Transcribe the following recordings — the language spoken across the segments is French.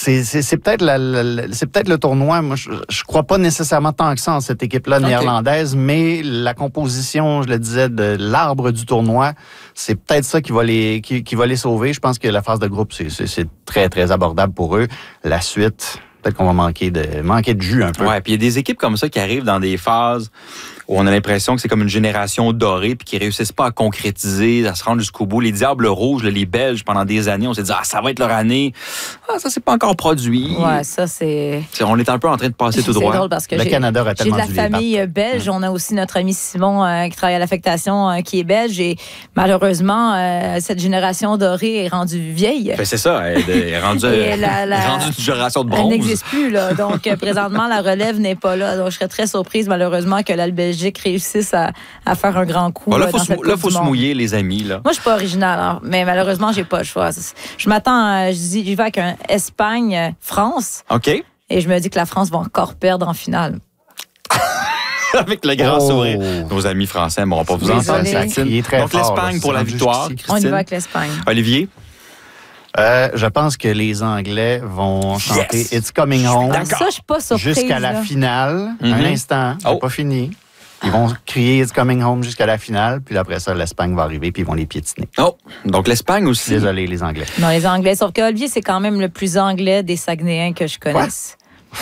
c'est peut-être c'est peut-être le tournoi. Moi, je crois pas nécessairement tant que ça en cette équipe-là néerlandaise, mais la composition, je le disais, de l'arbre du tournoi, c'est peut-être ça qui va les sauver. Je pense que la phase de groupe, c'est très, très abordable pour eux. La suite, peut-être qu'on va manquer de jus un peu. Ouais, puis il y a des équipes comme ça qui arrivent dans des phases où on a l'impression que c'est comme une génération dorée puis qui réussissent pas à concrétiser, à se rendre jusqu'au bout. Les Diables Rouges, les Belges, pendant des années, on s'est dit « Ah, ça va être leur année. » Ah, ça, c'est pas encore produit. Ouais, ça, c'est... On est un peu en train de passer tout droit. C'est drôle parce que le Canada a tellement j'ai de la famille belge. On a aussi notre ami Simon qui travaille à l'affectation qui est belge. Et malheureusement, cette génération dorée est rendue vieille. Ben, c'est ça. Elle est rendue une génération de bronze. Elle n'existe plus, là. Donc, présentement, la relève n'est pas là. Donc, je serais très surprise, malheureusement, que la Belgique réussisse à faire un grand coup. Bon, là, il faut se mouiller, les amis. Là. Moi, je suis pas originale, hein, mais malheureusement, j'ai pas le choix. Je m'attends, j'y vais avec un Espagne-France. OK. Et je me dis que la France va encore perdre en finale. Avec le grand sourire. Nos amis français ne m'auront pas vous entendre. Donc, l'Espagne pour la victoire. On y va avec l'Espagne. Olivier? Je pense que les Anglais vont chanter It's Coming Home. Ça, je suis pas surprise. Jusqu'à la finale. Un instant, c'est pas fini. Ils vont crier It's Coming Home jusqu'à la finale, puis après ça, l'Espagne va arriver, puis ils vont les piétiner. Oh, donc l'Espagne aussi. Désolé, les Anglais. Non, les Anglais. Sauf que Olivier, c'est quand même le plus anglais des Saguenayens que je connaisse.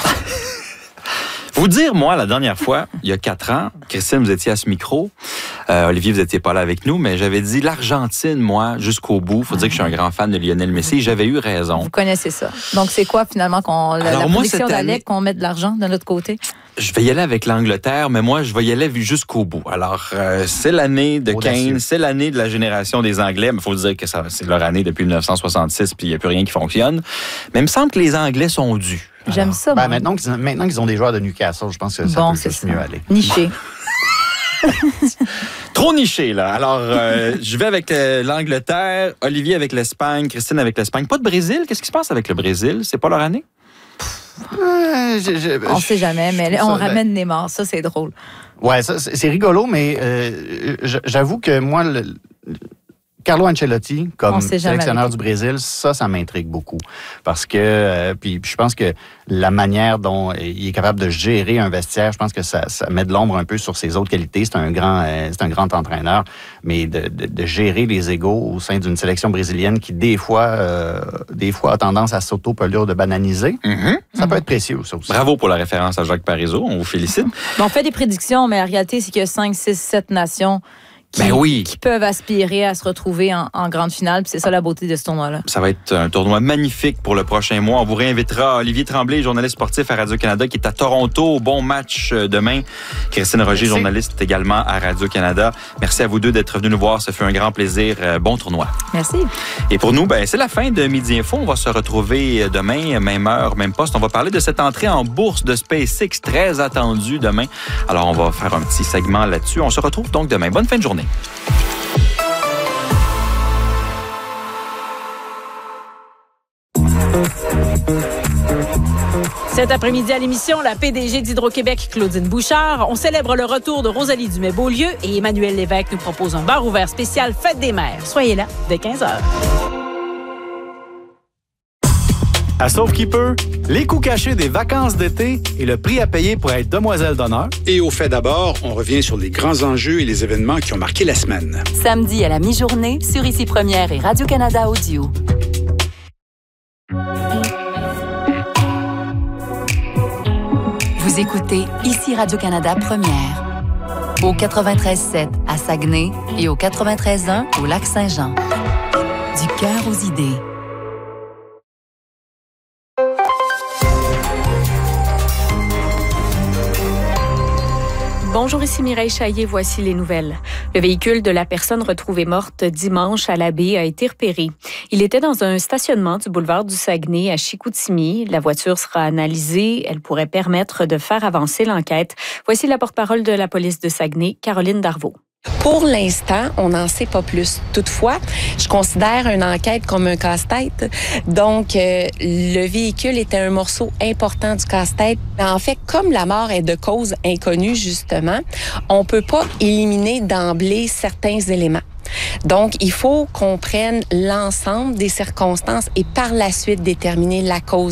Vous dire, moi, la dernière fois, il y a 4 ans, Christine, vous étiez à ce micro. Olivier, vous n'étiez pas là avec nous, mais j'avais dit l'Argentine, moi, jusqu'au bout. Il faut dire que je suis un grand fan de Lionel Messi. J'avais eu raison. Vous connaissez ça. Donc, c'est quoi, finalement, la prédiction d'Alec, qu'on mette de l'argent de notre côté? Je vais y aller avec l'Angleterre, mais moi, je vais y aller jusqu'au bout. Alors, c'est l'année de Kane, c'est l'année de la génération des Anglais. Mais il faut dire que c'est leur année depuis 1966, puis il n'y a plus rien qui fonctionne. Mais il me semble que les Anglais sont dus. J'aime ça. Maintenant qu'ils ont des joueurs de Newcastle, je pense que ça peut juste mieux aller. Niché. Trop niché, là. Alors, je vais avec l'Angleterre, Olivier avec l'Espagne, Christine avec l'Espagne. Pas de Brésil. Qu'est-ce qui se passe avec le Brésil? C'est pas leur année? On sait jamais, mais on ramène Neymar. Ça, c'est drôle. Ouais, ça, c'est rigolo, mais j'avoue que moi, Carlo Ancelotti, comme sélectionneur du Brésil, ça m'intrigue beaucoup. Parce que, puis je pense que la manière dont il est capable de gérer un vestiaire, je pense que ça met de l'ombre un peu sur ses autres qualités. C'est un grand entraîneur, mais de gérer les égos au sein d'une sélection brésilienne qui, des fois a tendance à s'auto-pelure de bananiser, ça peut être précieux, ça aussi. Bravo pour la référence à Jacques Parizeau. On vous félicite. On fait des prédictions, mais la réalité, c'est qu'il y a 5, 6, 7 nations qui peuvent aspirer à se retrouver en grande finale. Puis c'est ça la beauté de ce tournoi-là. Ça va être un tournoi magnifique pour le prochain mois. On vous réinvitera Olivier Tremblay, journaliste sportif à Radio-Canada, qui est à Toronto. Bon match demain. Christine Roger, journaliste également à Radio-Canada. Merci à vous deux d'être venus nous voir. Ça fait un grand plaisir. Bon tournoi. Merci. Et pour nous, c'est la fin de Midi Info. On va se retrouver demain, même heure, même poste. On va parler de cette entrée en bourse de SpaceX, très attendue demain. Alors, on va faire un petit segment là-dessus. On se retrouve donc demain. Bonne fin de journée. Cet après-midi à l'émission, la PDG d'Hydro-Québec, Claudine Bouchard, on célèbre le retour de Rosalie Dumais-Beaulieu et Emmanuel Lévesque nous propose un bar ouvert spécial Fête des mères. Soyez là dès 15h. À Sauf-qui-peut, les coûts cachés des vacances d'été et le prix à payer pour être demoiselle d'honneur. Et au fait d'abord, on revient sur les grands enjeux et les événements qui ont marqué la semaine. Samedi à la mi-journée, sur Ici Première et Radio-Canada Audio. Vous écoutez Ici Radio-Canada Première. Au 93.7 à Saguenay et au 93.1 au Lac-Saint-Jean. Du cœur aux idées. Bonjour, ici Mireille Chaillet, voici les nouvelles. Le véhicule de la personne retrouvée morte dimanche à la baie a été repéré. Il était dans un stationnement du boulevard du Saguenay à Chicoutimi. La voiture sera analysée. Elle pourrait permettre de faire avancer l'enquête. Voici la porte-parole de la police de Saguenay, Caroline Darvaux. Pour l'instant, on n'en sait pas plus. Toutefois, je considère une enquête comme un casse-tête. Donc, le véhicule était un morceau important du casse-tête. En fait, comme la mort est de cause inconnue, justement, on peut pas éliminer d'emblée certains éléments. Donc, il faut qu'on prenne l'ensemble des circonstances et par la suite déterminer la cause